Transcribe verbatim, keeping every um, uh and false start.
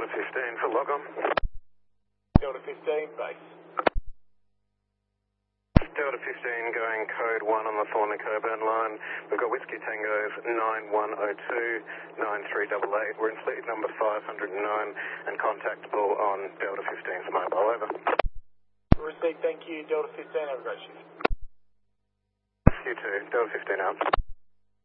Delta fifteen for log on. Delta fifteen, base. Delta fifteen going code one on the Thornley Coburn line. We've got Whiskey Tango's nine one oh two, nine three eight eight. We're in fleet number five oh nine and contactable on Delta fifteen's mobile. Over. Received, thank you. Delta fifteen, have a great shift. You too. Delta fifteen out.